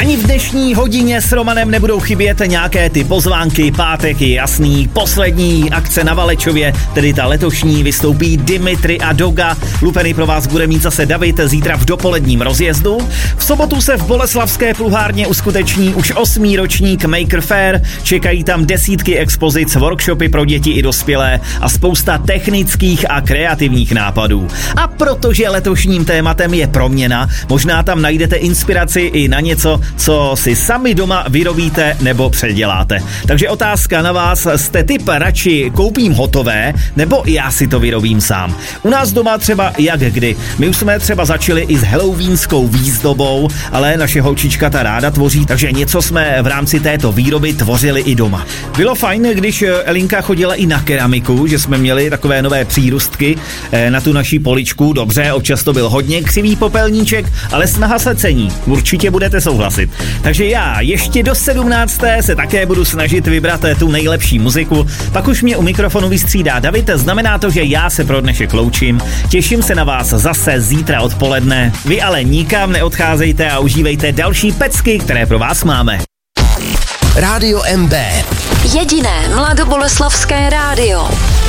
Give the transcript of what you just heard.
Ani v dnešní hodině s Romanem nebudou chybět nějaké ty pozvánky, pátek je jasný, poslední akce na Valečově, tedy ta letošní, vystoupí Dimitri a Doga, Lupeny pro vás bude mít zase David zítra v dopoledním rozjezdu. V sobotu se v Boleslavské pluhárně uskuteční už 8. ročník Maker Fair, čekají tam desítky expozic, workshopy pro děti i dospělé a spousta technických a kreativních nápadů. A protože letošním tématem je proměna, možná tam najdete inspiraci i na něco, co si sami doma vyrobíte nebo předěláte. Takže otázka na vás, jste typ radši koupím hotové, nebo já si to vyrobím sám. U nás doma třeba jak kdy. My už jsme třeba začali i s halloweenskou výzdobou, ale naše holčička ta ráda tvoří, takže něco jsme v rámci této výroby tvořili i doma. Bylo fajn, když Elinka chodila i na keramiku, že jsme měli takové nové přírůstky na tu naší poličku. Dobře, občas to byl hodně křivý popelníček, ale snaha se cení. Určitě budete souhlasit. Takže já ještě do 17. se také budu snažit vybrat tu nejlepší muziku. Pak už mě u mikrofonu vystřídá David, znamená to, že já se pro dnešek loučím. Těším se na vás zase zítra odpoledne. Vy ale nikam neodcházejte a užívejte další pecky, které pro vás máme. Rádio MB. Jediné mladoboleslavské rádio.